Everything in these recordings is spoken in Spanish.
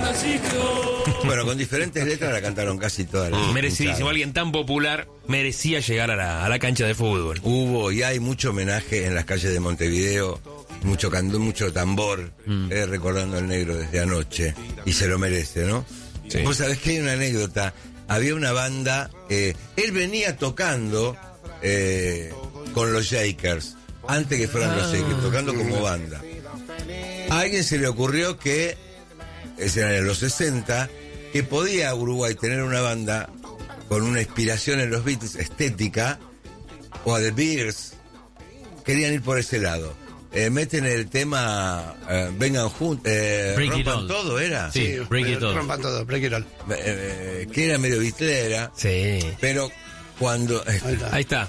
Bueno, con diferentes letras la cantaron casi todas las. Merecidísimo, alguien tan popular merecía llegar a la cancha de fútbol. Hubo y hay mucho homenaje en las calles de Montevideo, mucho tambor, recordando al negro desde anoche, y se lo merece, ¿no? Sí. Vos sabés que hay una anécdota, había una banda, él venía tocando con los Shakers, antes que fueran los Shakers, tocando como banda. A alguien se le ocurrió que, eran en los 60, que podía Uruguay tener una banda con una inspiración en los Beatles, estética, o a The Bears. Querían ir por ese lado. Meten el tema vengan juntos, rompan todo, ¿era? Sí, Break It All. rompan todo, break it all. Que era medio bitlera. Sí. Pero cuando... Ahí está.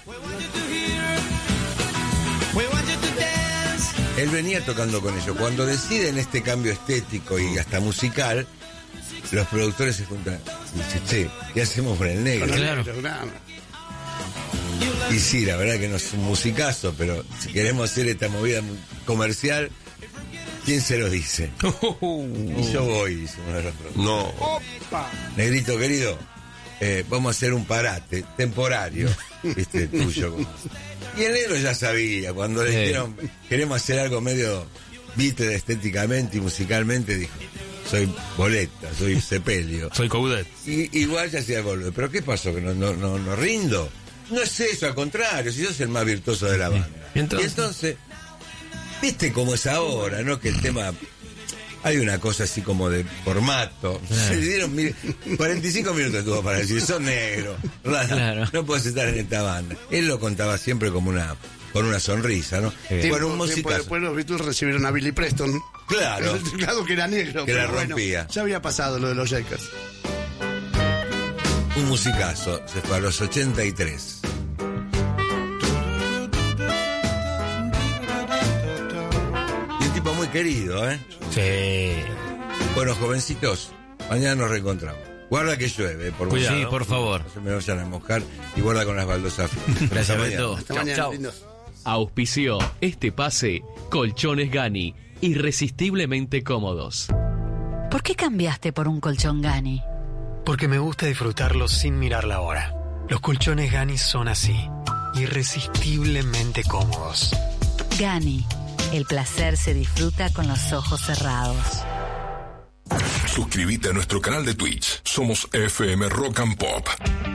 Él venía tocando con ellos. Cuando deciden este cambio estético y hasta musical, los productores se juntan y dicen, che, ¿qué hacemos con el negro? Claro. Y sí, la verdad que no es un musicazo, pero si queremos hacer esta movida comercial, ¿quién se lo dice? Y yo voy, dice uno de los productores. No. Negrito querido, vamos a hacer un parate temporario, ¿viste? Tuyo. Y el negro ya sabía, cuando le dijeron, queremos hacer algo medio Beatles estéticamente y musicalmente, dijo, soy boleta, soy sepelio. Soy Coudet. Y igual ya hacía volver. ¿Pero qué pasó? ¿Que no rindo? No es eso, al contrario, si sos el más virtuoso de la banda. ¿Y entonces? ¿Viste cómo es ahora, no? Que el tema... Hay una cosa así como de formato. Se le dieron 45 minutos tuvo para decir, sos negro, Claro. no puedes estar en esta banda. Él lo contaba siempre como con una sonrisa, ¿no? Bueno, un musicazo. Después los Beatles recibieron a Billy Preston. Claro. El teclado que era negro. Que pero la rompía. Bueno, ya había pasado lo de los Shakers. Un musicazo, se fue a los 83. Y un tipo muy querido, ¿eh? Sí. Bueno, jovencitos, mañana nos reencontramos. Guarda que llueve, por favor. Sí, por favor. No se me vayan a mojar y guarda con las baldosas. Gracias, Hasta Beto. mañana. Hasta mañana, Chau. lindos. Auspició este pase Colchones Gani, irresistiblemente cómodos. ¿Por qué cambiaste por un colchón Gani? Porque me gusta disfrutarlo sin mirar la hora. Los colchones Gani son así, irresistiblemente cómodos. Gani, el placer se disfruta con los ojos cerrados. Suscríbete a nuestro canal de Twitch. Somos FM Rock and Pop.